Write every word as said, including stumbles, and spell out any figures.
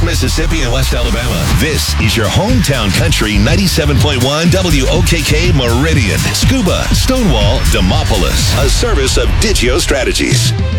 Mississippi and West Alabama. This is your hometown country ninety-seven point one W O K K Meridian. Scuba, Stonewall, Demopolis. A service of Digio Strategies.